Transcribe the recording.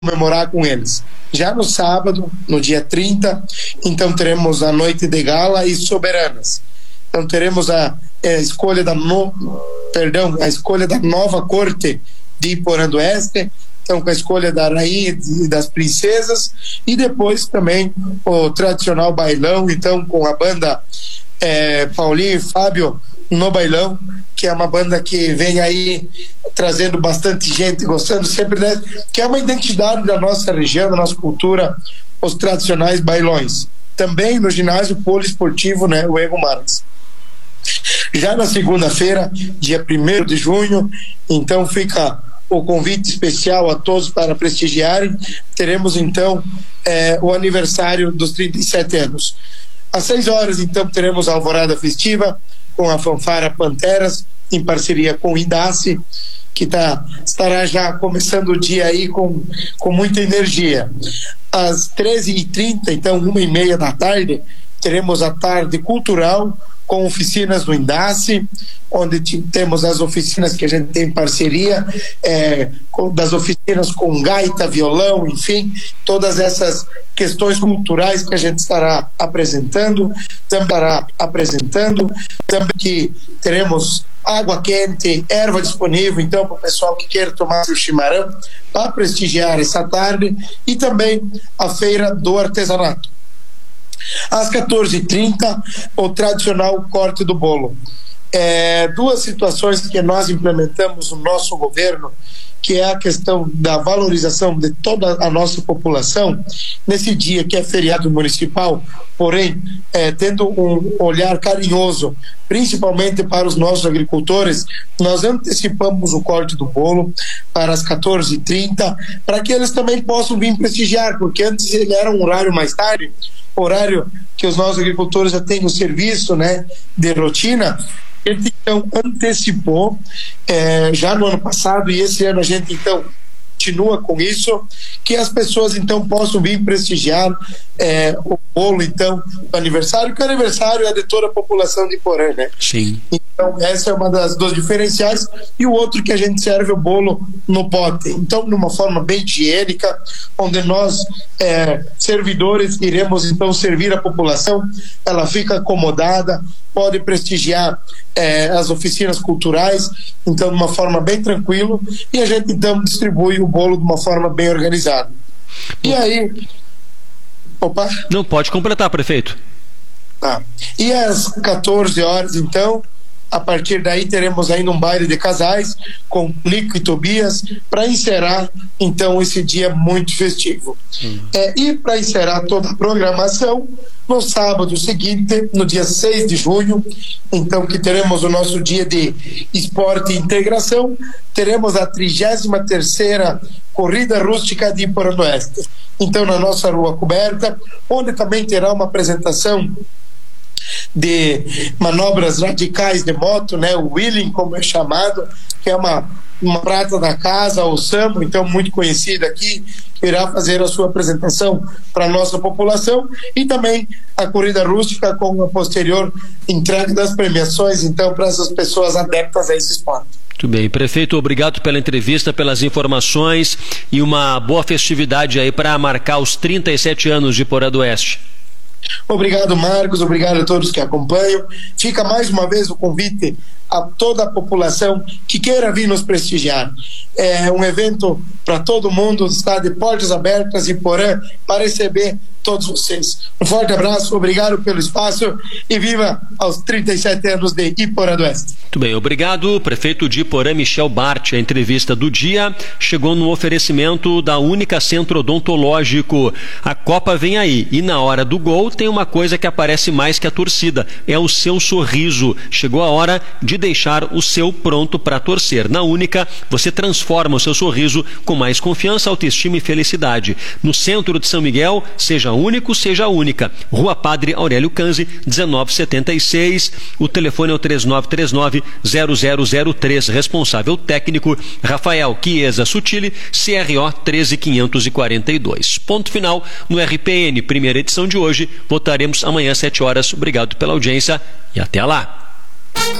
comemorar com eles. Já no sábado, no dia 30, então teremos a noite de gala e soberanas. Então teremos a escolha da nova corte de Iporã do Oeste, então com a escolha da rainha e das princesas, e depois também o tradicional bailão, então com a banda Paulinho e Fábio no bailão, que é uma banda que vem aí trazendo bastante gente, gostando sempre, né? Que é uma identidade da nossa região, da nossa cultura, os tradicionais bailões. Também no ginásio poliesportivo, né, o Ego Marques. Já na segunda-feira, dia 1º de junho, então fica o convite especial a todos para prestigiarem. Teremos então o aniversário dos 37 anos. Às 6 horas, então, teremos a alvorada festiva com a fanfara Panteras, em parceria com o Indace, que estará já começando o dia aí com muita energia. Às 13h30, então 1h30 da tarde, teremos a tarde cultural com oficinas do Indace, onde temos as oficinas que a gente tem em parceria, das oficinas com gaita, violão, enfim, todas essas questões culturais que a gente estará apresentando, também que teremos água quente, erva disponível, então, para o pessoal que queira tomar o chimarrão, para prestigiar essa tarde, e também a feira do artesanato. Às 14h30, o tradicional corte do bolo. Duas situações que nós implementamos no nosso governo, que é a questão da valorização de toda a nossa população nesse dia que é feriado municipal, porém tendo um olhar carinhoso principalmente para os nossos agricultores. Nós antecipamos o corte do bolo para as 14h30, para que eles também possam vir prestigiar, porque antes ele era um horário mais tarde, horário que os nossos agricultores já têm o serviço, né, de rotina. Ele então antecipou já no ano passado, e esse ano a gente então continua com isso, que as pessoas então possam vir prestigiar o bolo então do aniversário, que o aniversário é de toda a população de Iporã, né? Sim. Então essa é uma dos diferenciais, e o outro que a gente serve o bolo no pote, então de uma forma bem higiênica, onde nós servidores iremos então servir a população, ela fica acomodada, pode prestigiar as oficinas culturais, então de uma forma bem tranquila, e a gente então distribui o bolo de uma forma bem organizada. E aí... Opa! Não, pode completar, prefeito. Tá. E às 14 horas, então, a partir daí teremos ainda um baile de casais com Lico e Tobias, para encerrar então esse dia muito festivo. E para encerrar toda a programação, no sábado seguinte, no dia 6 de junho, então, que teremos o nosso dia de esporte e integração, teremos a 33ª Corrida Rústica de Iporã do Oeste, então na nossa rua coberta, onde também terá uma apresentação de manobras radicais de moto, né, o wheeling, como é chamado, que é uma prata da casa, o Sambo, então muito conhecido aqui, que irá fazer a sua apresentação para a nossa população, e também a corrida rústica com a posterior entrega das premiações, então, para essas pessoas adeptas a esse esporte. Muito bem, prefeito, obrigado pela entrevista, pelas informações, e uma boa festividade aí para marcar os 37 anos de Iporã do Oeste. Obrigado, Marcos, obrigado a todos que acompanham. Fica mais uma vez o convite a toda a população que queira vir nos prestigiar. É um evento para todo mundo, está de portas abertas em Iporã para receber todos vocês. Um forte abraço, obrigado pelo espaço e viva aos 37 anos de Iporã do Oeste. Muito bem, obrigado. Prefeito de Iporã, Michel Bart. A entrevista do dia chegou no oferecimento da Única Centro Odontológico. A Copa vem aí e na hora do gol tem uma coisa que aparece mais que a torcida, é o seu sorriso. Chegou a hora de deixar o seu pronto para torcer. Na Única, você transforma o seu sorriso com mais confiança, autoestima e felicidade. No centro de São Miguel, seja único, seja única. Rua Padre Aurélio Canzi, 1976. O telefone é o 3939-0003. Responsável técnico, Rafael Chiesa Sutili, CRO 13542. Ponto final no RPN, primeira edição de hoje. Voltaremos amanhã às 7 horas. Obrigado pela audiência e até lá.